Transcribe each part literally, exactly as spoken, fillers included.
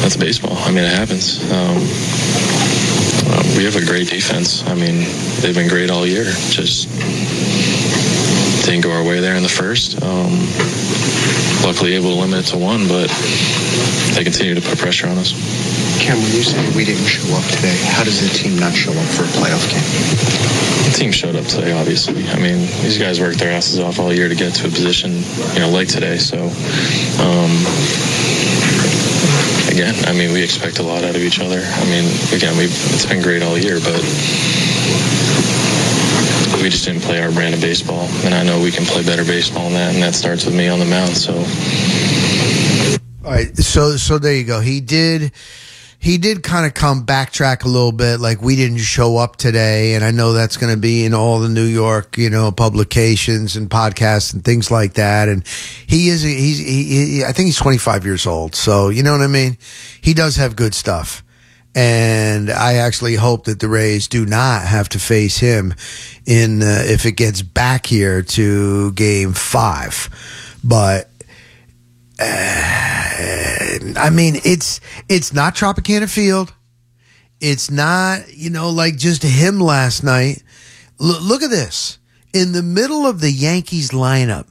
that's baseball. I mean, it happens. Um, uh, we have a great defense. I mean, they've been great all year. Just didn't go our way there in the first. Um, luckily able to limit it to one, but they continue to put pressure on us. Cam, when you say we didn't show up today, how does the team not show up for a playoff game? The team showed up today, obviously. I mean, these guys worked their asses off all year to get to a position, you know, like today. So, um, again, I mean, we expect a lot out of each other. I mean, again, we've it's been great all year, but we just didn't play our brand of baseball. And I know we can play better baseball than that, and that starts with me on the mound. So, all right. So, so there you go. He did. He did kind of come backtrack a little bit, like we didn't show up today, and I know that's going to be in all the New York, you know, publications and podcasts and things like that. And he is, he's, he, he, I think he's twenty-five years old, so you know what I mean. He does have good stuff, and I actually hope that the Rays do not have to face him in uh, if it gets back here to Game Five, but. Uh, I mean, it's it's not Tropicana Field. It's not, you know, like just him last night. L- look at this. In the middle of the Yankees lineup,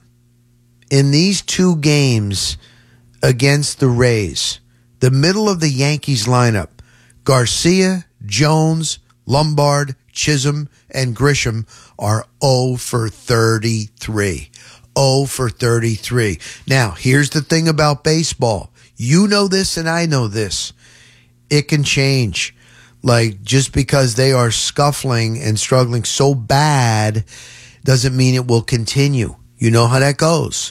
in these two games against the Rays, the middle of the Yankees lineup, Garcia, Jones, Lombard, Chisholm, and Grisham are oh for thirty-three. oh for thirty-three. Now, here's the thing about baseball. You know this and I know this. It can change. Like, just because they are scuffling and struggling so bad doesn't mean it will continue. You know how that goes.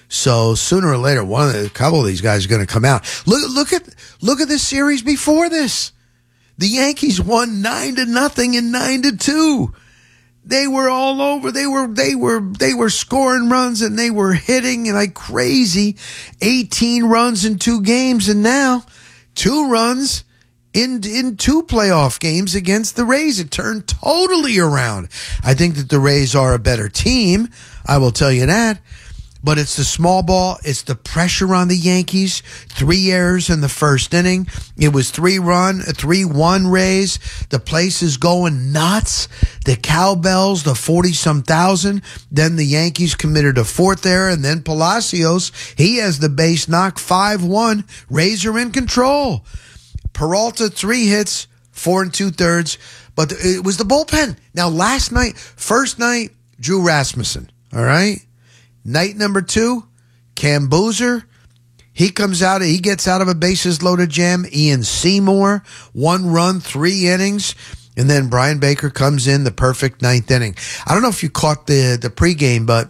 So sooner or later, one of the, a couple of these guys are going to come out. Look, look at, look at the series before this. The Yankees won nine to nothing and nine to two. They were all over. They were, they were, they were scoring runs and they were hitting like crazy. eighteen runs in two games. And now two runs in, in two playoff games against the Rays. It turned totally around. I think that the Rays are a better team. I will tell you that. But it's the small ball. It's the pressure on the Yankees. Three errors in the first inning. It was three run, three one Rays. The place is going nuts. The cowbells, the forty some thousand. Then the Yankees committed a fourth error, and then Palacios, he has the base knocked five one. Rays are in control. Peralta, three hits, four and two thirds. But it was the bullpen. Now, last night, first night, Drew Rasmussen. All right. Night number two, Cam Boozer, he comes out, he gets out of a bases loaded jam. Ian Seymour, one run, three innings. And then Brian Baker comes in the perfect ninth inning. I don't know if you caught the, the pregame, but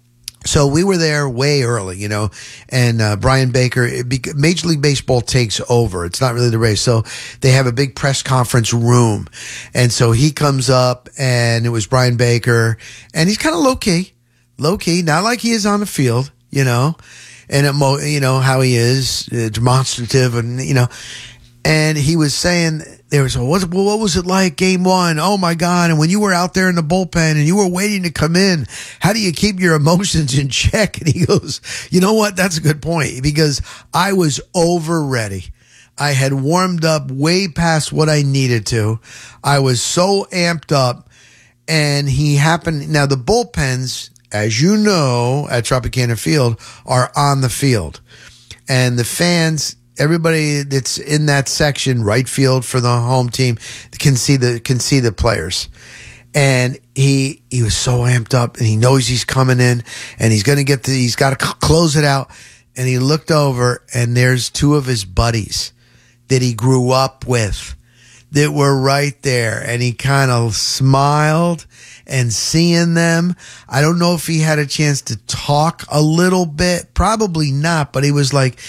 so we were there way early, you know, and uh, Brian Baker, it be, Major League Baseball takes over. It's not really the Rays. So they have a big press conference room. And so he comes up, and it was Brian Baker, and he's kind of low key. Low key, not like he is on the field, you know, and it mo- you know how he is, uh, demonstrative, and you know, and he was saying there was, what, what was it like game one? Oh my God! And when you were out there in the bullpen and you were waiting to come in, how do you keep your emotions in check? And he goes, you know what? That's a good point, because I was over ready. I had warmed up way past what I needed to. I was so amped up, and he happened. Now the bullpens, as you know, at Tropicana Field, are on the field. And the fans, everybody that's in that section, right field for the home team, can see the can see the players. And he he was so amped up, and he knows he's coming in, and he's going to get the, he's got to c- close it out. And he looked over, and there's two of his buddies that he grew up with that were right there. And he kind of smiled, and seeing them, I don't know if he had a chance to talk a little bit, probably not, but he was like,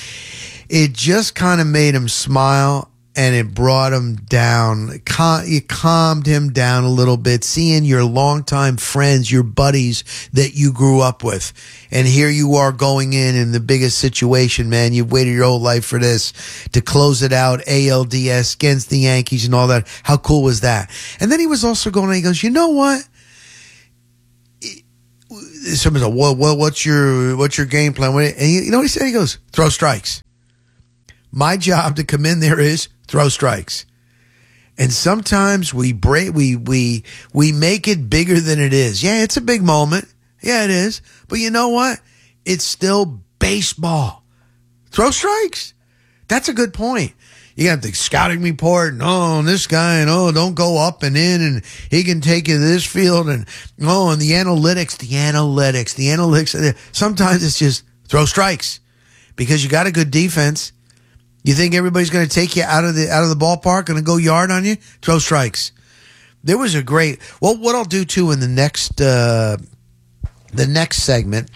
it just kind of made him smile, and it brought him down. It, cal- it calmed him down a little bit, seeing your longtime friends, your buddies that you grew up with. And here you are going in in the biggest situation, man. You've waited your whole life for this, to close it out, A L D S against the Yankees and all that. How cool was that? And then he was also going, he goes, you know what? Somebody said, well, well, what's your, what's your game plan? And he, you know what he said? He goes, throw strikes. My job to come in there is throw strikes. And sometimes we break, we, we, we make it bigger than it is. Yeah, it's a big moment. Yeah, it is. But you know what? It's still baseball. Throw strikes. That's a good point. You got the scouting report and, oh, this guy, and oh, don't go up and in, and he can take you to this field, and oh, and the analytics, the analytics, the analytics. Sometimes it's just throw strikes because you got a good defense. You think everybody's going to take you out of the out of the ballpark and go yard on you? Throw strikes. There was a great. Well, what I'll do too in the next uh, the next segment,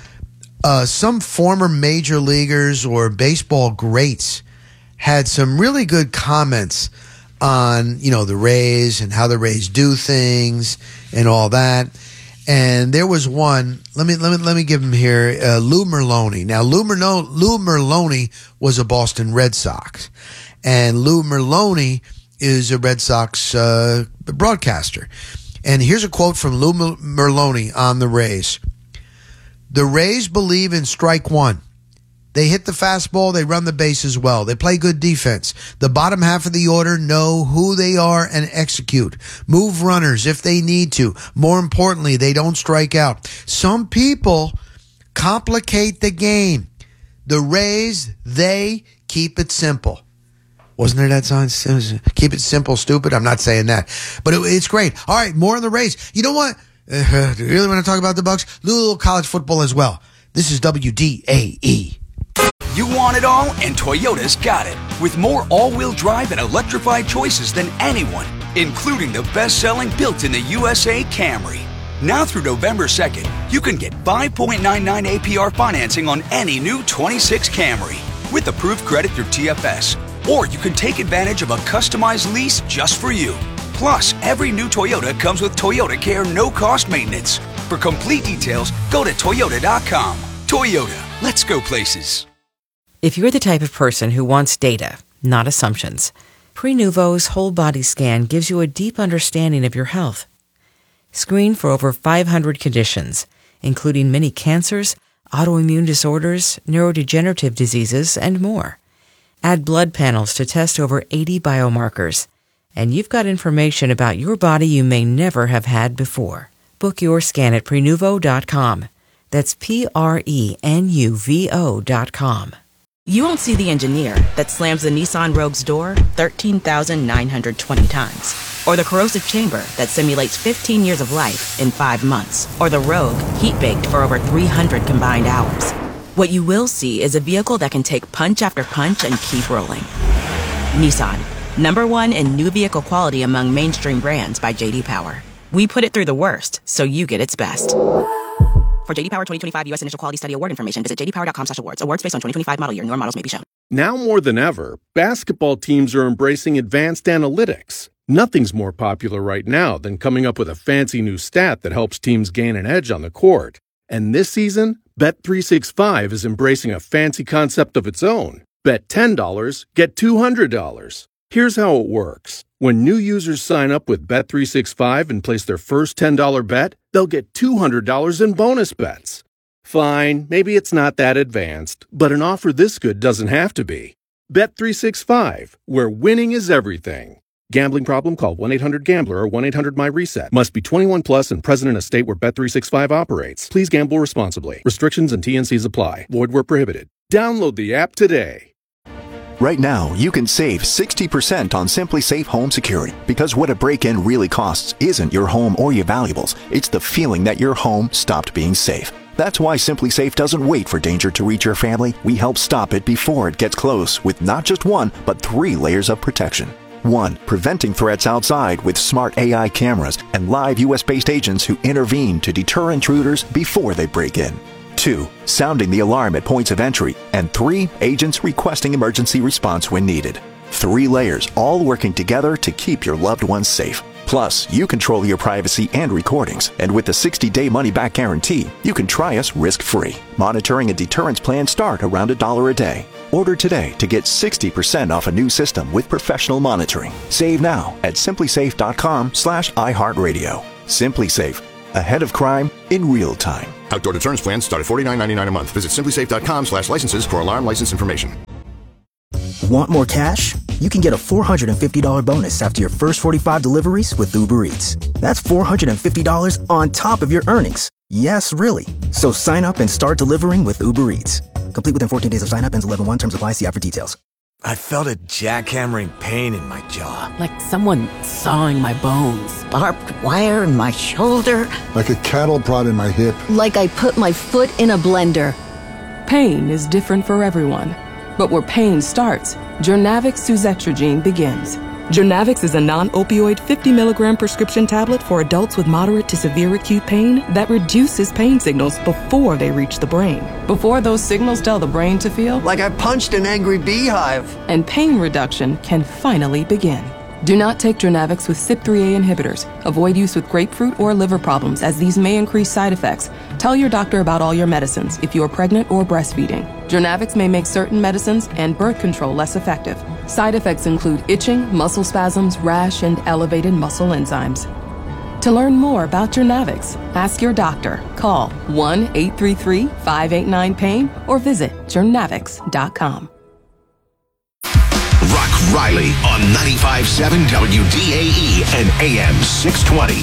uh, some former major leaguers or baseball greats had some really good comments on, you know, the Rays and how the Rays do things and all that. And there was one. Let me let me let me give him here. Uh, Lou Merloni. Now, Lou Merloni, Lou Merloni was a Boston Red Sox, and Lou Merloni is a Red Sox uh, broadcaster. And here's a quote from Lou Merloni on the Rays. The Rays believe in strike one. They hit the fastball. They run the bases well. They play good defense. The bottom half of the order know who they are and execute. Move runners if they need to. More importantly, they don't strike out. Some people complicate the game. The Rays, they keep it simple. Wasn't there that sign? Keep it simple, stupid. I'm not saying that. But it, it's great. All right, more on the Rays. You know what? Uh, do you really want to talk about the Bucks? Do a little college football as well. This is W D A E. You want it all, and Toyota's got it. With more all-wheel drive and electrified choices than anyone, including the best-selling built in the U S A Camry. Now through November second, you can get five point nine nine A P R financing on any new twenty-six Camry with approved credit through T F S. Or you can take advantage of a customized lease just for you. Plus, every new Toyota comes with Toyota Care no-cost maintenance. For complete details, go to Toyota dot com. Toyota, let's go places. If you're the type of person who wants data, not assumptions, Prenuvo's whole body scan gives you a deep understanding of your health. Screen for over five hundred conditions, including many cancers, autoimmune disorders, neurodegenerative diseases, and more. Add blood panels to test over eighty biomarkers, and you've got information about your body you may never have had before. Book your scan at Prenuvo dot com. That's P R E N U V O dot com. You won't see the engineer that slams the Nissan Rogue's door thirteen thousand nine hundred twenty times. Or the corrosive chamber that simulates fifteen years of life in five months. Or the Rogue heat-baked for over three hundred combined hours. What you will see is a vehicle that can take punch after punch and keep rolling. Nissan, number one in new vehicle quality among mainstream brands by J D Power. We put it through the worst, so you get its best. For J D Power twenty twenty-five U S Initial Quality Study Award information, visit j d power dot com slash awards. Awards based on twenty twenty-five model year. Newer models may be shown. Now more than ever, basketball teams are embracing advanced analytics. Nothing's more popular right now than coming up with a fancy new stat that helps teams gain an edge on the court. And this season, Bet three sixty-five is embracing a fancy concept of its own. Bet ten dollars, get two hundred dollars. Here's how it works. When new users sign up with Bet three sixty-five and place their first ten dollars bet, they'll get two hundred dollars in bonus bets. Fine, maybe it's not that advanced, but an offer this good doesn't have to be. Bet three sixty-five, where winning is everything. Gambling problem? Call one eight hundred gambler or one eight hundred my reset. Must be twenty-one plus and present in a state where Bet three sixty-five operates. Please gamble responsibly. Restrictions and T N Cs apply. Void where prohibited. Download the app today. Right now, you can save sixty percent on SimpliSafe Home Security, because what a break-in really costs isn't your home or your valuables. It's the feeling that your home stopped being safe. That's why SimpliSafe doesn't wait for danger to reach your family. We help stop it before it gets close with not just one, but three layers of protection. One, preventing threats outside with smart A I cameras and live U S-based agents who intervene to deter intruders before they break in. Two, sounding the alarm at points of entry. And three, agents requesting emergency response when needed. Three layers, all working together to keep your loved ones safe. Plus, you control your privacy and recordings. And with the sixty-day money-back guarantee, you can try us risk-free. Monitoring and deterrence plans start around a dollar a day. Order today to get sixty percent off a new system with professional monitoring. Save now at simplysafe.com slash iHeartRadio. SimpliSafe. Ahead of crime in real time. Outdoor deterrence plans start at forty-nine ninety-nine a month. Visit simplysafe.com slash licenses for alarm license information. Want more cash? You can get a four hundred fifty dollars bonus after your first forty-five deliveries with Uber Eats. That's four hundred fifty dollars on top of your earnings. Yes, really. So sign up and start delivering with Uber Eats. Complete within fourteen days of sign up. Ends eleven one. Terms apply. See app for details. I felt a jackhammering pain in my jaw. Like someone sawing my bones. Barbed wire in my shoulder. Like a cattle prod in my hip. Like I put my foot in a blender. Pain is different for everyone. But where pain starts, Journavx Suzetrigine begins. Journavx is a non-opioid fifty milligram prescription tablet for adults with moderate to severe acute pain that reduces pain signals before they reach the brain. Before those signals tell the brain to feel like I punched an angry beehive. And pain reduction can finally begin. Do not take Journavx with C Y P three A inhibitors. Avoid use with grapefruit or liver problems, as these may increase side effects. Tell your doctor about all your medicines if you are pregnant or breastfeeding. Journavx may make certain medicines and birth control less effective. Side effects include itching, muscle spasms, rash, and elevated muscle enzymes. To learn more about Journavx, ask your doctor. Call one eight three three, five eight nine, pain or visit journavx dot com. Rock Riley on ninety-five point seven W D A E and A M six twenty.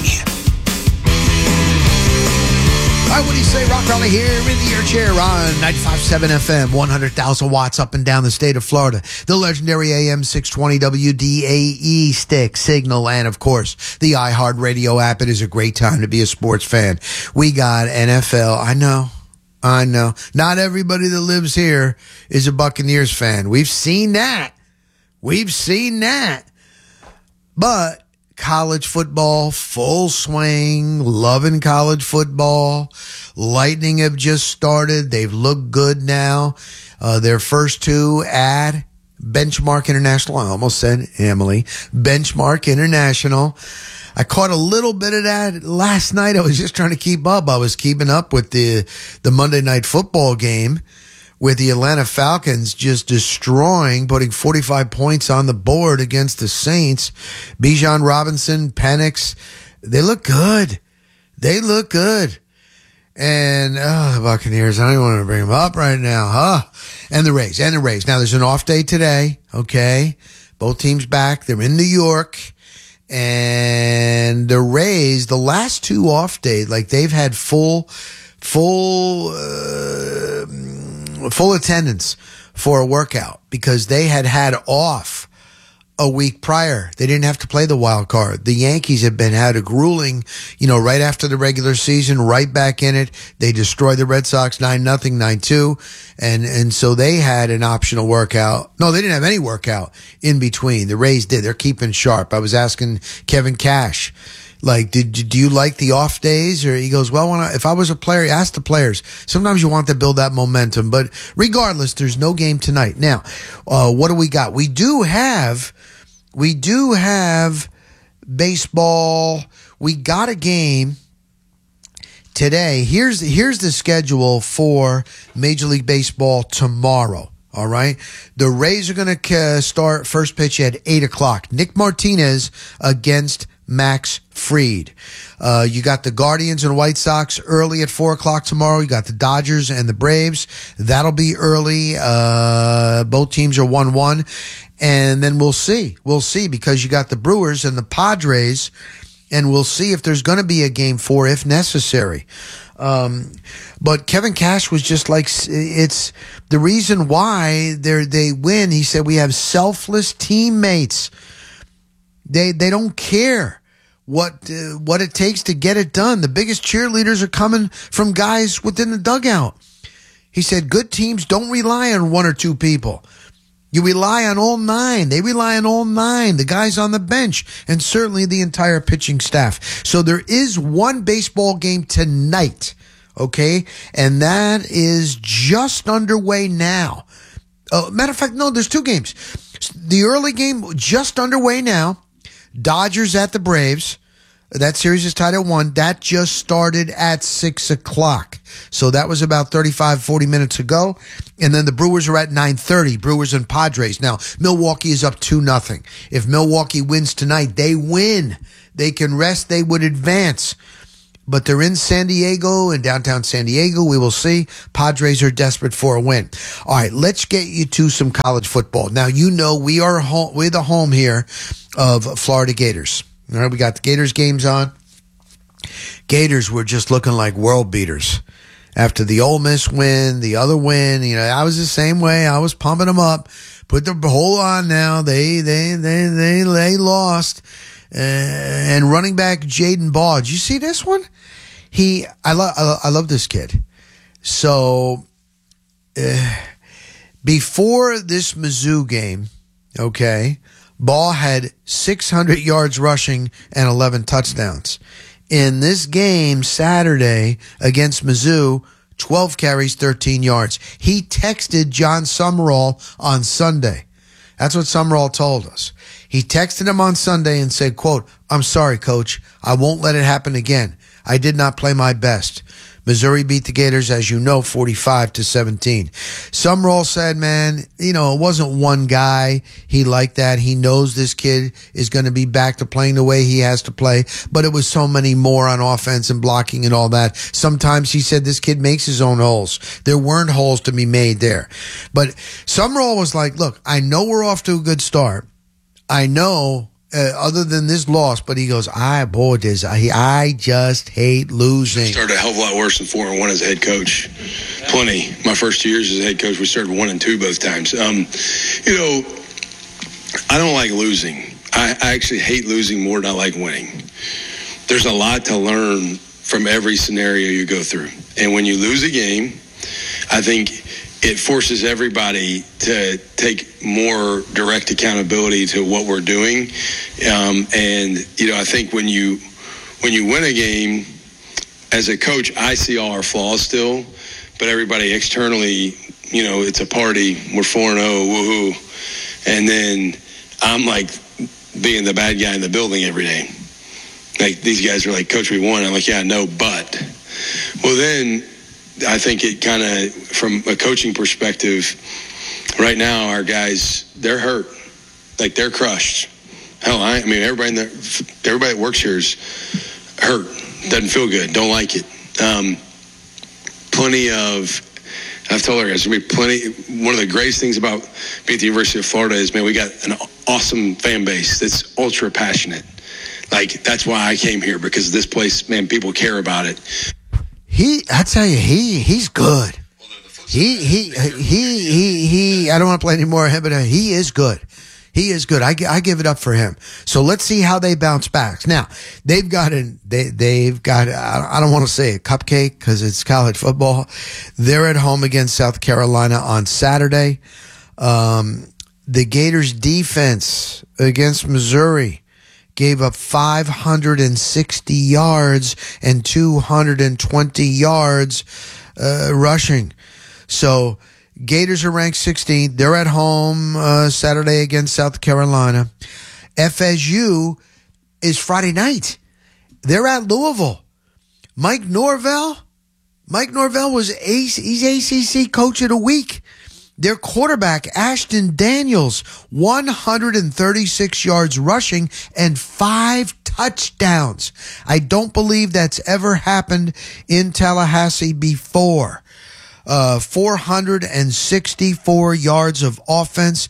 All right, what do you say? Rock Riley here in the air chair on ninety-five point seven F M, one hundred thousand watts up and down the state of Florida. The legendary A M six twenty W D A E stick, signal, and of course, the iHeartRadio app. It is a great time to be a sports fan. We got N F L. I know. I know. Not everybody that lives here is a Buccaneers fan. We've seen that. We've seen that. But college football, full swing, loving college football. Lightning have just started. They've looked good now. Uh, their first two at Benchmark International. I almost said Emily. Benchmark International. I caught a little bit of that last night. I was just trying to keep up. I was keeping up with the, the Monday Night Football game, with the Atlanta Falcons just destroying, putting forty-five points on the board against the Saints. Bijan Robinson, Penix, they look good. They look good. And, oh, the Buccaneers, I don't even want to bring them up right now, huh? And the Rays, and the Rays. Now, there's an off day today, okay? Both teams back. They're in New York. And the Rays, the last two off days, like they've had full, full, uh, full attendance for a workout because they had had off a week prior. They didn't have to play the wild card. The Yankees had been had a grueling, you know, right after the regular season, right back in it. They destroyed the Red Sox nine nothing, nine two. And, and so they had an optional workout. No, they didn't have any workout in between. The Rays did. They're keeping sharp. I was asking Kevin Cash, like, did do you like the off days? Or he goes, well, when I, if I was a player, ask the players. Sometimes you want to build that momentum. But regardless, there's no game tonight. Now, uh, what do we got? We do have, we do have baseball. We got a game today. Here's, here's the schedule for Major League Baseball tomorrow. All right. The Rays are going to uh, start first pitch at eight o'clock. Nick Martinez against Max Fried. Uh, you got the Guardians and White Sox early at four o'clock tomorrow. You got the Dodgers and the Braves. That'll be early. Uh, both teams are one one. And then we'll see. We'll see because you got the Brewers and the Padres, and we'll see if there's going to be a game four if necessary. Um, but Kevin Cash was just like, it's the reason why they they win. He said, we have selfless teammates. They, they don't care what, uh, what it takes to get it done. The biggest cheerleaders are coming from guys within the dugout. He said, good teams don't rely on one or two people. You rely on all nine. They rely on all nine, the guys on the bench, and certainly the entire pitching staff. So there is one baseball game tonight, okay? And that is just underway now. Uh, matter of fact, no, there's two games. The early game just underway now. Dodgers at the Braves. That series is tied at one. That just started at six o'clock. So that was about thirty-five, forty minutes ago. And then the Brewers are at nine thirty. Brewers and Padres. Now, Milwaukee is up two nothing. If Milwaukee wins tonight, they win. They can rest. They would advance. but they're in San Diego, in downtown San Diego. We will see. Padres are desperate for a win. All right, let's get you to some college football. Now, you know we are home, we're the home here of Florida Gators. All right, we got the Gators games on. Gators were just looking like world beaters after the Ole Miss win, the other win. You know, I was the same way. I was pumping them up. Put the hold on now. They they they they they lost. Uh, and running back Jaden Ball. Did you see this one? He, I love, I, lo- I love this kid. So, uh, before this Mizzou game, okay, Ball had six hundred yards rushing and eleven touchdowns. In this game Saturday against Mizzou, twelve carries, thirteen yards. He texted John Summerall on Sunday. That's what Summerall told us. He texted him on Sunday and said, quote, "I'm sorry, coach. I won't let it happen again. I did not play my best." Missouri beat the Gators, as you know, forty-five to seventeen. Summerall said, man, you know, it wasn't one guy. He liked that. He knows this kid is going to be back to playing the way he has to play, but it was so many more on offense and blocking and all that. Sometimes he said this kid makes his own holes. There weren't holes to be made there. But Summerall was like, look, I know we're off to a good start. I know, uh, other than this loss, but he goes, I, boy, this, I, I just hate losing. Started a hell of a lot worse than four and one as a head coach. Plenty. My first two years as a head coach, we started one and two both times. Um, you know, I don't like losing. I, I actually hate losing more than I like winning. There's a lot to learn from every scenario you go through. And when you lose a game, I think it forces everybody to take more direct accountability to what we're doing. Um, and, you know, I think when you when you win a game, as a coach, I see all our flaws still, but everybody externally, you know, it's a party. We're four and oh, woohoo. And then I'm like being the bad guy in the building every day. Like, these guys are like, Coach, we won. I'm like, yeah, no, but. Well, then I think it kind of, from a coaching perspective, right now our guys, they're hurt. Like, they're crushed. Hell, I, I mean, everybody in the, everybody that works here is hurt. Doesn't feel good. Don't like it. Um, plenty of, I've told our guys, there'll be plenty, one of the greatest things about being at the University of Florida is, man, we got an awesome fan base that's ultra passionate. Like, that's why I came here, because this place, man, people care about it. He, I tell you, he, he's good. He, he, he, he, he, I don't want to play anymore, but he is good. He is good. I, I give it up for him. So let's see how they bounce back. Now, they've got an, they, they've got, I don't want to say a cupcake because it's college football. They're at home against South Carolina on Saturday. Um, the Gators defense against Missouri gave up five hundred sixty yards and two hundred twenty yards uh, rushing. So Gators are ranked sixteenth. They're at home uh, Saturday against South Carolina. F S U is Friday night. They're at Louisville. Mike Norvell, Mike Norvell was Ace, he's A C C Coach of the Week. Their quarterback, Ashton Daniels, one hundred thirty-six yards rushing and five touchdowns. I don't believe that's ever happened in Tallahassee before. Uh, four hundred sixty-four yards of offense.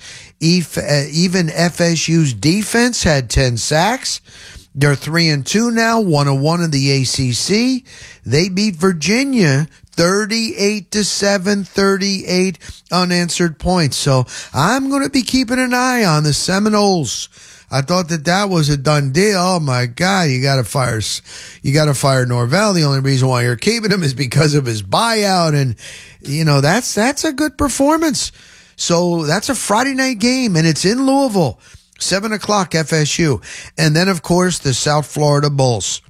Even F S U's defense had ten sacks. They're three and two now, one and one in the A C C. They beat Virginia thirty-eight to seven, thirty-eight unanswered points. So I'm going to be keeping an eye on the Seminoles. I thought that that was a done deal. Oh my God, you got to fire, you got to fire Norvell. The only reason why you're keeping him is because of his buyout, and you know that's that's a good performance. So that's a Friday night game, and it's in Louisville, seven o'clock F S U, and then of course the South Florida Bulls.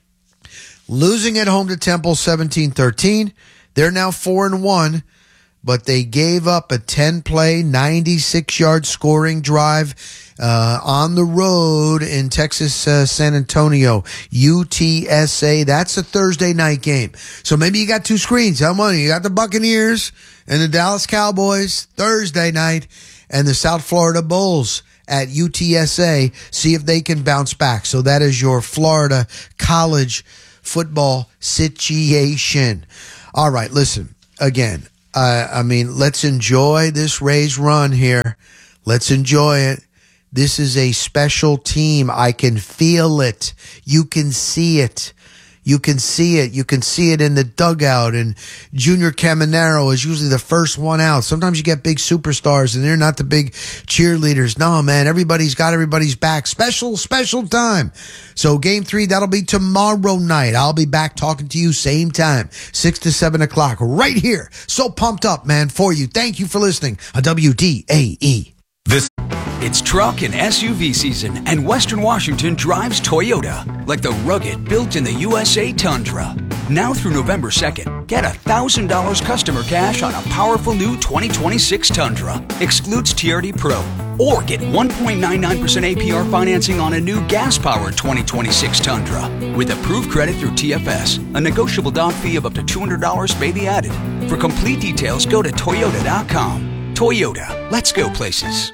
Losing at home to Temple seventeen thirteen. They're now four and one, but they gave up a ten-play, ninety-six-yard scoring drive uh, on the road in Texas, uh, San Antonio. U T S A, that's a Thursday night game. So maybe you got two screens. How many? You got the Buccaneers and the Dallas Cowboys Thursday night, and the South Florida Bulls at U T S A. See if they can bounce back. So that is your Florida college football situation. All right, listen, again, uh, I mean, let's enjoy this Rays run here. Let's enjoy it. This is a special team. I can feel it. You can see it. You can see it. You can see it in the dugout. And Junior Caminero is usually the first one out. Sometimes you get big superstars and they're not the big cheerleaders. No, man, everybody's got everybody's back. Special, special time. So game three, that'll be tomorrow night. I'll be back talking to you same time, six to seven o'clock right here. So pumped up, man, for you. Thank you for listening on W D A E. This It's truck and S U V season, and Western Washington drives Toyota, like the rugged, built in the U S A Tundra. Now through November second, get one thousand dollars customer cash on a powerful new twenty twenty-six Tundra. Excludes T R D Pro. Or get one point nine nine percent A P R financing on a new gas-powered twenty twenty-six Tundra. With approved credit through T F S, a negotiable down fee of up to two hundred dollars may be added. For complete details, go to Toyota dot com. Toyota, let's go places.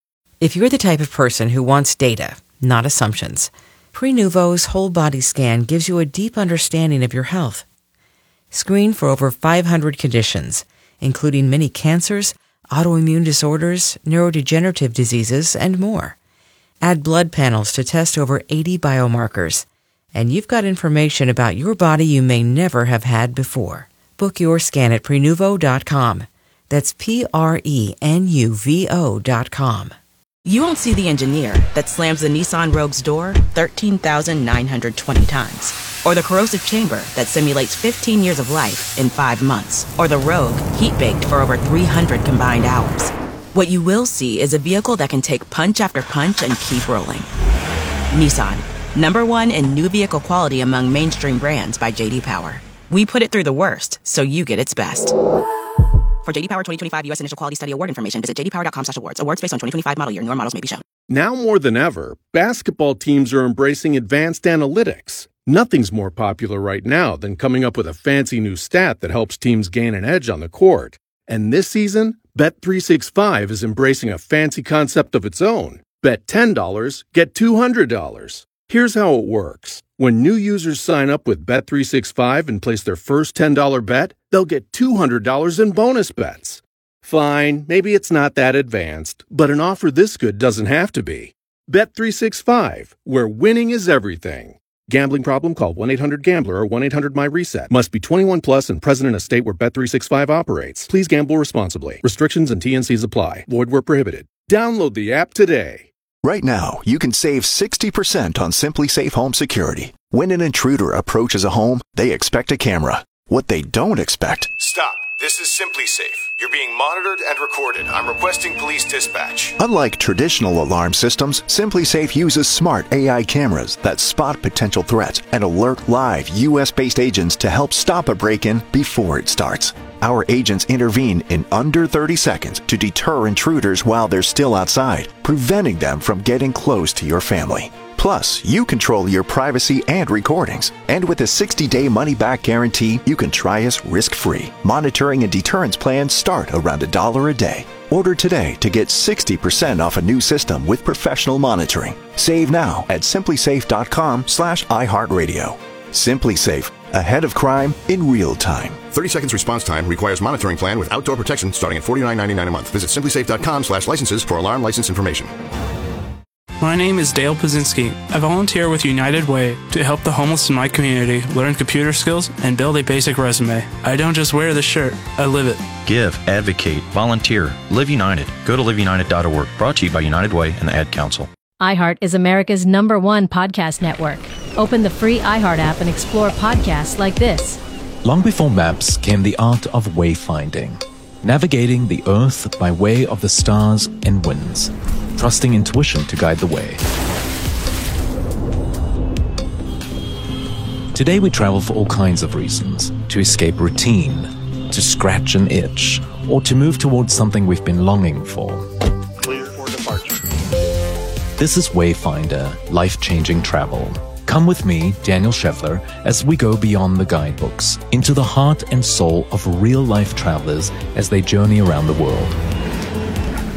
If you're the type of person who wants data, not assumptions, Prenuvo's whole body scan gives you a deep understanding of your health. Screen for over five hundred conditions, including many cancers, autoimmune disorders, neurodegenerative diseases, and more. Add blood panels to test over eighty biomarkers, and you've got information about your body you may never have had before. Book your scan at Prenuvo dot com. That's P R E N U V O dot com. You won't see the engineer that slams the Nissan Rogue's door thirteen thousand nine hundred twenty times. Or the corrosive chamber that simulates fifteen years of life in five months. Or the Rogue heat-baked for over three hundred combined hours. What you will see is a vehicle that can take punch after punch and keep rolling. Nissan, number one in new vehicle quality among mainstream brands by J D Power. We put it through the worst, so you get its best. For J D Power twenty twenty-five U S Initial Quality Study Award information, visit j d power dot com slash awards. Awards based on twenty twenty-five model year. Newer models may be shown. Now more than ever, basketball teams are embracing advanced analytics. Nothing's more popular right now than coming up with a fancy new stat that helps teams gain an edge on the court. And this season, Bet three sixty-five is embracing a fancy concept of its own. Bet ten dollars, get two hundred dollars. Here's how it works. When new users sign up with Bet three sixty-five and place their first ten dollars bet, they'll get two hundred dollars in bonus bets. Fine, maybe it's not that advanced, but an offer this good doesn't have to be. Bet three sixty-five, where winning is everything. Gambling problem? Call one eight hundred gambler or one eight hundred my reset. Must be twenty-one plus and present in a state where Bet three sixty-five operates. Please gamble responsibly. Restrictions and T N Cs apply. Void where prohibited. Download the app today. Right now, you can save sixty percent on Simply Safe Home Security. When an intruder approaches a home, they expect a camera. What they don't expect... Stop. This is Simply Safe. You're being monitored and recorded. I'm requesting police dispatch. Unlike traditional alarm systems, Simply Safe uses smart A I cameras that spot potential threats and alert live U S-based agents to help stop a break-in before it starts. Our agents intervene in under thirty seconds to deter intruders while they're still outside, preventing them from getting close to your family. Plus, you control your privacy and recordings. And with a sixty-day money-back guarantee, you can try us risk-free. Monitoring and deterrence plans start around a dollar a day. Order today to get sixty percent off a new system with professional monitoring. Save now at simply safe dot com slash iHeartRadio. Simply Safe, ahead of crime in real time. thirty seconds response time requires monitoring plan with outdoor protection starting at forty-nine ninety-nine a month. Visit simply safe dot com slash licenses for alarm license information. My name is Dale Pazinski. I volunteer with United Way to help the homeless in my community learn computer skills and build a basic resume. I don't just wear the shirt, I live it. Give, advocate, volunteer, Live United. Go to live united dot org. Brought to you by United Way and the Ad Council. iHeart is America's number one podcast network. Open the free iHeart app and explore podcasts like this. Long before maps came the art of wayfinding, navigating the earth by way of the stars and winds, trusting intuition to guide the way. Today we travel for all kinds of reasons: to escape routine, to scratch an itch, or to move towards something we've been longing for. Clear for departure. This is Wayfinder, life-changing travel. Come with me, Daniel Scheffler, as we go beyond the guidebooks, into the heart and soul of real-life travelers as they journey around the world.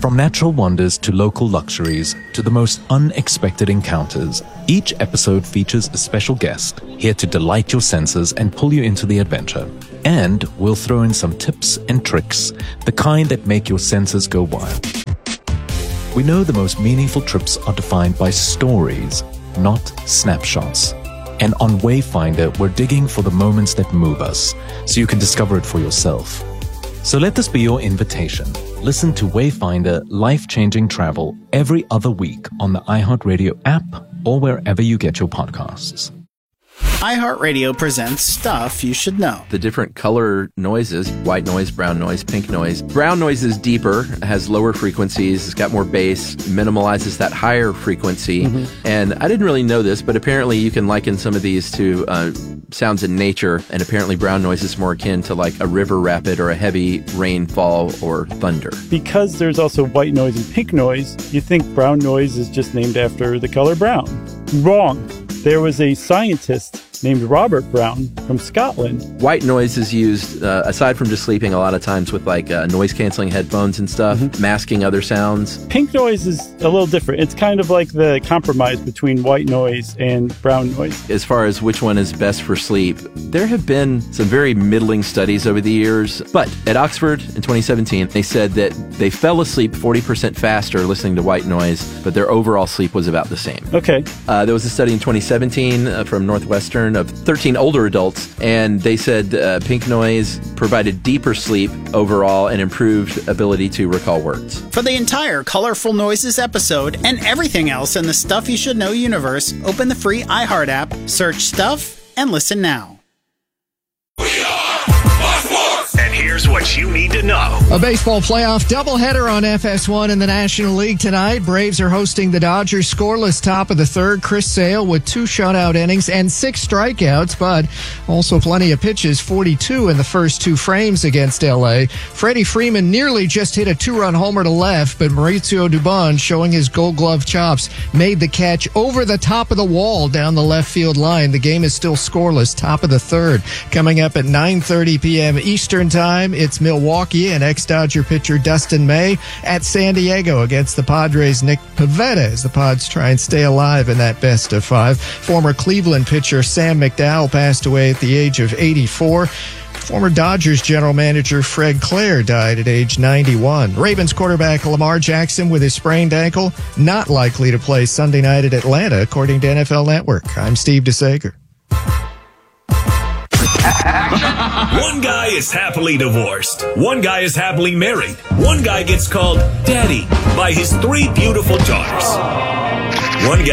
From natural wonders to local luxuries to the most unexpected encounters, each episode features a special guest here to delight your senses and pull you into the adventure. And we'll throw in some tips and tricks, the kind that make your senses go wild. We know the most meaningful trips are defined by stories, not snapshots. And on Wayfinder, we're digging for the moments that move us, so you can discover it for yourself. So let this be your invitation. Listen to Wayfinder Life-Changing Travel every other week on the iHeartRadio app or wherever you get your podcasts. iHeartRadio presents Stuff You Should Know. The different color noises, white noise, brown noise, pink noise. Brown noise is deeper, has lower frequencies, it's got more bass, minimalizes that higher frequency. Mm-hmm. And I didn't really know this, but apparently you can liken some of these to uh, sounds in nature, and apparently brown noise is more akin to like a river rapid or a heavy rainfall or thunder. Because there's also white noise and pink noise, you think brown noise is just named after the color brown. Wrong. There was a scientist named Robert Brown from Scotland. White noise is used, uh, aside from just sleeping, a lot of times with like uh, noise-canceling headphones and stuff, mm-hmm. masking other sounds. Pink noise is a little different. It's kind of like the compromise between white noise and brown noise. As far as which one is best for sleep, there have been some very middling studies over the years. But at Oxford in twenty seventeen, they said that they fell asleep forty percent faster listening to white noise, but their overall sleep was about the same. Okay. Uh, there was a study in twenty seventeen uh, from Northwestern of thirteen older adults, and they said uh, pink noise provided deeper sleep overall and improved ability to recall words. For the entire Colorful Noises episode and everything else in the Stuff You Should Know universe, open the free iHeart app, search Stuff, and listen now. And here's what you need to know. A baseball playoff doubleheader on F S one in the National League tonight. Braves are hosting the Dodgers. Scoreless top of the third. Chris Sale with two shutout innings and six strikeouts, but also plenty of pitches, forty-two in the first two frames against L A. Freddie Freeman nearly just hit a two-run homer to left, but Mauricio Dubon, showing his gold glove chops, made the catch over the top of the wall down the left field line. The game is still scoreless, top of the third. Coming up at nine thirty p.m. Eastern Time, it's Milwaukee and ex-Dodger pitcher Dustin May at San Diego against the Padres' Nick Pivetta as the Pods try and stay alive in that best of five. Former Cleveland pitcher Sam McDowell passed away at the age of eighty-four. Former Dodgers general manager Fred Clare died at age ninety-one. Ravens quarterback Lamar Jackson with his sprained ankle not likely to play Sunday night at Atlanta, according to N F L Network. I'm Steve DeSager. One guy is happily divorced. One guy is happily married. One guy gets called Daddy by his three beautiful daughters. One guy